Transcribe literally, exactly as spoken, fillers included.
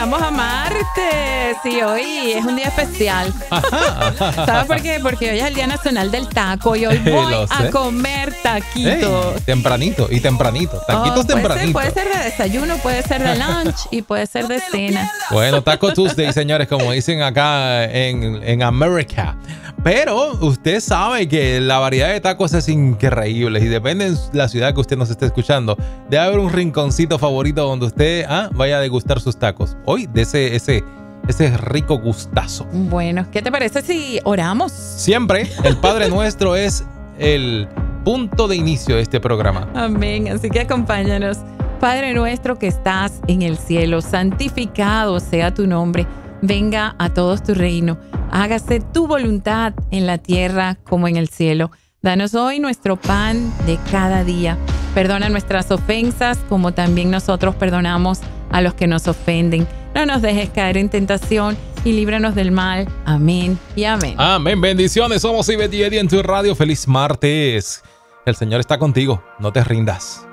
llegamos a martes y hoy es un día especial. ¿Sabes por qué? Porque hoy es el Día Nacional del Taco y hoy voy a comer taquitos. Hey, tempranito y tempranito. Taquitos oh, tempranito. Puede ser, puede ser de desayuno, puede ser de lunch y puede ser de cena. Bueno, Taco Tuesday, señores, como dicen acá en, en América. Pero usted sabe que la variedad de tacos es increíble y depende de la ciudad que usted nos esté escuchando. Debe haber un rinconcito favorito donde usted ah, vaya a degustar sus tacos. Hoy, de ese, ese, ese rico gustazo. Bueno, ¿qué te parece si oramos? Siempre, el Padre Nuestro es el punto de inicio de este programa. Amén, así que acompáñanos. Padre nuestro que estás en el cielo, santificado sea tu nombre. Venga a todos tu reino. Hágase tu voluntad en la tierra como en el cielo. Danos hoy nuestro pan de cada día. Perdona nuestras ofensas como también nosotros perdonamos a los que nos ofenden. No nos dejes caer en tentación y líbranos del mal. Amén y amén. Amén. Bendiciones. Somos Ivette y Eddie en tu radio. Feliz martes. El Señor está contigo. No te rindas.